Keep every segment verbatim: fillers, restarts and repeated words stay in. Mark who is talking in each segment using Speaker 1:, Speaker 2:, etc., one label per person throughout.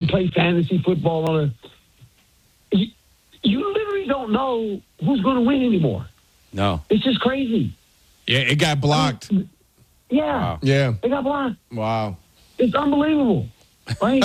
Speaker 1: play fantasy football on a. You, you literally don't know who's going to win anymore.
Speaker 2: No,
Speaker 1: it's just crazy.
Speaker 3: Yeah, it got blocked.
Speaker 1: I mean, yeah,
Speaker 3: wow. yeah,
Speaker 1: it got blocked.
Speaker 3: Wow,
Speaker 1: it's unbelievable, right?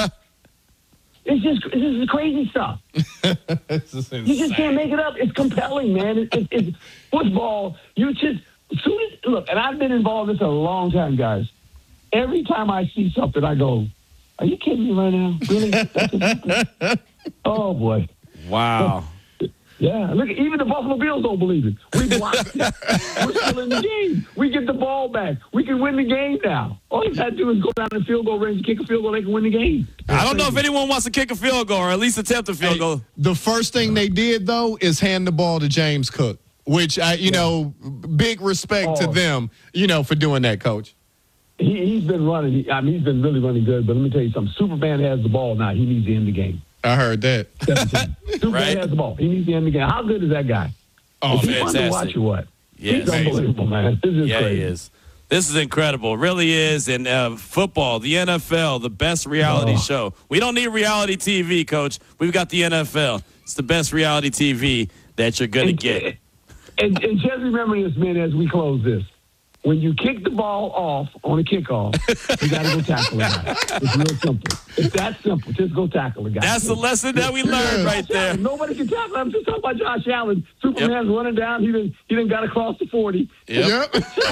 Speaker 1: It's just this is crazy stuff.
Speaker 3: This is
Speaker 1: you just can't make it up. It's compelling, man. It, it, it's football. You just soon as, look, and I've been involved in this a long time, guys. Every time I see something, I go, "Are you kidding me right now? Really?" That's oh boy!
Speaker 2: Wow.
Speaker 1: Yeah, look, even the Buffalo Bills don't believe it. We blocked it. We're still in the game. We get the ball back. We can win the game now. All you got to do is go down to the field goal range and kick a field goal. They can win the game.
Speaker 2: I don't know if anyone wants to kick a field goal or at least attempt a field
Speaker 3: hey,
Speaker 2: goal.
Speaker 3: The first thing they did, though, is hand the ball to James Cook, which, I, you yeah. know, big respect oh. to them, you know, for doing that, Coach.
Speaker 1: He, he's been running. I mean, he's been really running good. But let me tell you something. Superman has the ball now. He needs to end the game.
Speaker 3: I heard that.
Speaker 1: Superman right? has the ball. He needs to end the game. How good is that guy?
Speaker 2: Oh,
Speaker 1: is he
Speaker 2: fantastic.
Speaker 1: fun to watch or what?
Speaker 2: Yes.
Speaker 1: He's unbelievable, man. This is
Speaker 2: yeah,
Speaker 1: crazy.
Speaker 2: he is. This is incredible. It really is. And uh, football, the N F L, the best reality oh. show. We don't need reality T V, Coach. We've got the N F L. It's the best reality T V that you're going to get.
Speaker 1: And, and just remember this, man, as we close this. When you kick the ball off on a kickoff, you got to go tackle a guy. It's real simple. It's that simple. Just go tackle a guy.
Speaker 2: That's the lesson that we learned right there.
Speaker 1: Allen. Nobody can tackle him. I'm just talking about Josh Allen. Superman's yep. running down. He didn't. He didn't got across the forty.
Speaker 3: Yep.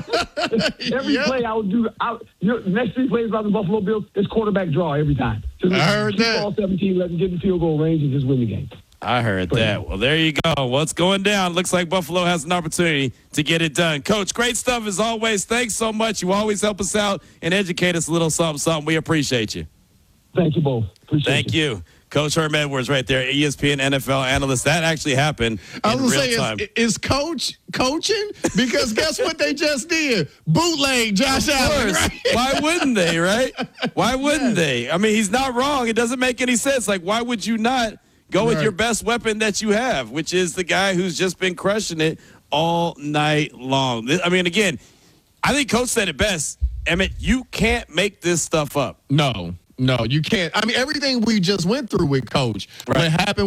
Speaker 1: every yep. play I would do. I, you know, next three plays about the Buffalo Bills is quarterback draw every time. Just
Speaker 3: I heard
Speaker 1: keep
Speaker 3: that.
Speaker 1: Ball seventeen, let them get in field goal range and just win the game.
Speaker 2: I heard that. Well, there you go. What's going down? Looks like Buffalo has an opportunity to get it done. Coach, great stuff as always. Thanks so much. You always help us out and educate us a little something, something. We appreciate you.
Speaker 1: Thank you both. Appreciate
Speaker 2: Thank
Speaker 1: you.
Speaker 2: you. Coach Herm Edwards right there, E S P N N F L analyst. That actually happened
Speaker 3: I
Speaker 2: in
Speaker 3: was
Speaker 2: real
Speaker 3: say,
Speaker 2: time.
Speaker 3: Is, is Coach coaching? Because guess what they just did? Bootleg Josh Allen. Right?
Speaker 2: Why wouldn't they, right? Why wouldn't yes. they? I mean, he's not wrong. It doesn't make any sense. Like, why would you not go with right. your best weapon that you have, which is the guy who's just been crushing it all night long? I mean, again, I think Coach said it best. Emmett, you can't make this stuff up.
Speaker 3: No, no, you can't. I mean, everything we just went through with Coach,
Speaker 2: right.
Speaker 3: what happened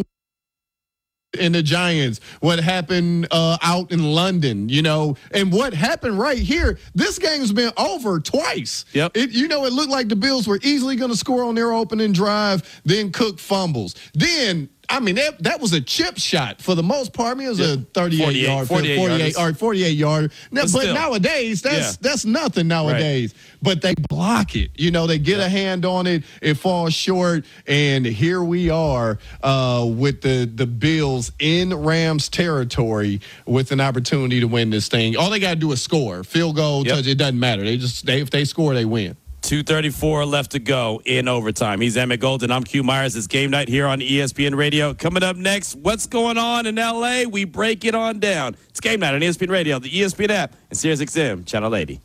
Speaker 3: in the Giants, what happened uh, out in London, you know, and what happened right here. This game's been over twice.
Speaker 2: Yep.
Speaker 3: It, you know, it looked like the Bills were easily going to score on their opening drive, then Cook fumbles. Then, I mean, that, that was a chip shot for the most part. I mean, it was yeah. a thirty-eight yard,
Speaker 2: forty-eight,
Speaker 3: forty-eight, or forty-eight yard. Now, but
Speaker 2: still.
Speaker 3: nowadays, that's
Speaker 2: yeah.
Speaker 3: that's nothing nowadays. Right. But they block it. You know, they get yeah. a hand on it, it falls short, and here we are uh, with the the Bills in Rams territory with an opportunity to win this thing. All they got to do is score, field goal, yep. touch. It doesn't matter. They just they, if they score, they win.
Speaker 2: two thirty-four left to go in overtime. He's Emmett Golden. I'm Q Myers. It's game night here on E S P N Radio. Coming up next, what's going on in L A? We break it on down. It's game night on E S P N Radio, the E S P N app, and Sirius X M, Channel eighty.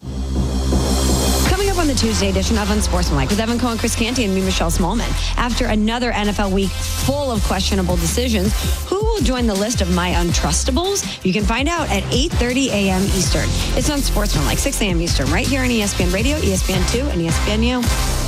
Speaker 4: Coming up on the Tuesday edition of Unsportsmanlike with Evan Cohen, Chris Canty, and me, Michelle Smallman. After another N F L week full of questionable decisions, who will join the list of my untrustables? You can find out at eight thirty a.m. Eastern. It's Unsportsmanlike, six a.m. Eastern, right here on E S P N Radio, E S P N two, and E S P N U.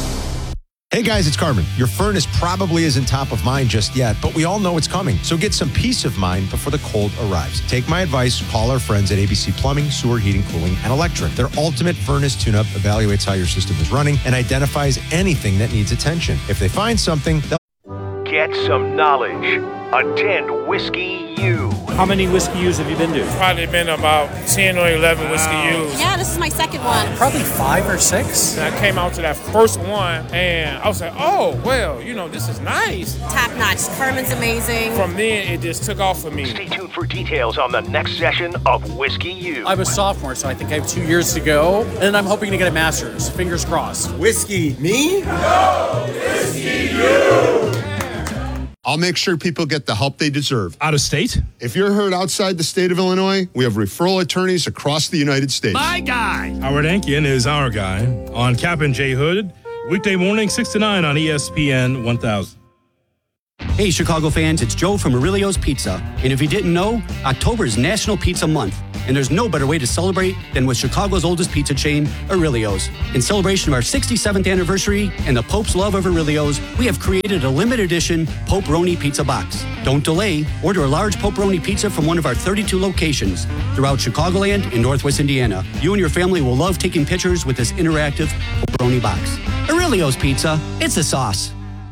Speaker 5: Hey guys, it's Carmen. Your furnace probably isn't top of mind just yet, but we all know it's coming. So get some peace of mind before the cold arrives. Take my advice, call our friends at A B C Plumbing, Sewer, Heating, Cooling, and Electric. Their ultimate furnace tune-up evaluates how your system is running and identifies anything that needs attention. If they find something, they'll
Speaker 6: get some knowledge. Attend Whiskey U.
Speaker 7: How many Whiskey U's have you been to?
Speaker 8: Probably been about ten or eleven
Speaker 7: wow.
Speaker 8: Whiskey U's.
Speaker 9: Yeah, this is my second one.
Speaker 7: Probably five or six.
Speaker 8: And I came out to that first one, and I was like, oh, well, you know, this is nice.
Speaker 9: Top notch. Carmen's amazing.
Speaker 8: From then, it just took off for me.
Speaker 6: Stay tuned for details on the next session of Whiskey U.
Speaker 7: I'm a sophomore, so I think I have two years to go, and I'm hoping to get a master's. Fingers crossed.
Speaker 10: Whiskey me?
Speaker 11: No, Whiskey you!
Speaker 10: I'll make sure people get the help they deserve.
Speaker 12: Out of state?
Speaker 10: If you're hurt outside the state of Illinois, we have referral attorneys across the United States.
Speaker 12: My guy! Howard Ankian is our guy on Cap and J Hood, weekday morning, six to nine on E S P N one thousand.
Speaker 13: Hey, Chicago fans, it's Joe from Aurelio's Pizza. And if you didn't know, October is National Pizza Month. And there's no better way to celebrate than with Chicago's oldest pizza chain, Aurelio's. In celebration of our sixty-seventh anniversary and the Pope's love of Aurelio's, we have created a limited edition Pope-Roni pizza box. Don't delay. Order a large Pope-Roni pizza from one of our thirty-two locations throughout Chicagoland and Northwest Indiana. You and your family will love taking pictures with this interactive Pope-Roni box. Aurelio's Pizza, it's the sauce.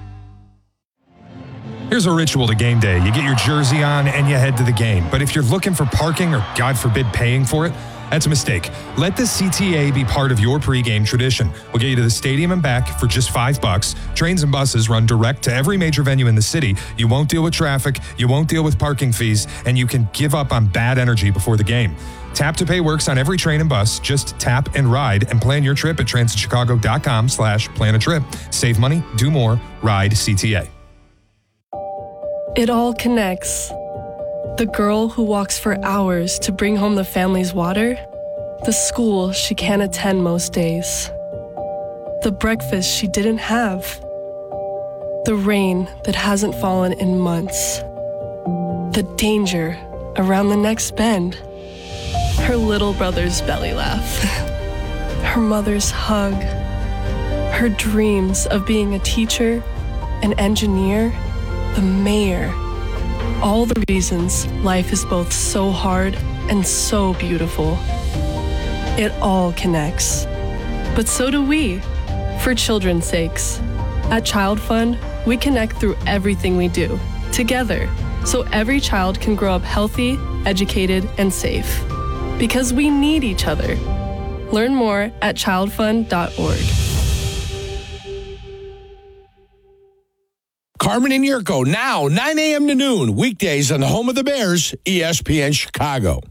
Speaker 14: Here's a ritual to game day. You get your jersey on and you head to the game. But if you're looking for parking or, God forbid, paying for it, that's a mistake. Let the C T A be part of your pregame tradition. We'll get you to the stadium and back for just five bucks. Trains and buses run direct to every major venue in the city. You won't deal with traffic, you won't deal with parking fees, and you can give up on bad energy before the game. Tap to Pay works on every train and bus. Just tap and ride and plan your trip at transitchicago.com slash plan a trip. Save money, do more, ride C T A.
Speaker 15: It all connects. The girl who walks for hours to bring home the family's water, the school she can't attend most days, the breakfast she didn't have, the rain that hasn't fallen in months, the danger around the next bend, her little brother's belly laugh, her mother's hug, her dreams of being a teacher, an engineer, the mayor. All the reasons life is both so hard and so beautiful. It all connects. But so do we, for children's sakes. At Child Fund, we connect through everything we do, together, so every child can grow up healthy, educated, and safe. Because we need each other. Learn more at child fund dot org.
Speaker 16: Carmen and Yurko, now, nine a.m. to noon, weekdays on the home of the Bears, E S P N Chicago.